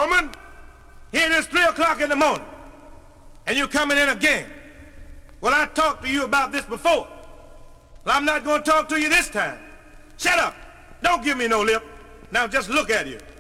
Woman, here it is 3 o'clock in the morning, and you're coming in again. Well, I talked to you about this before. Well, I'm not going to talk to you this time. Shut up. Don't give me no lip. Now just look at you.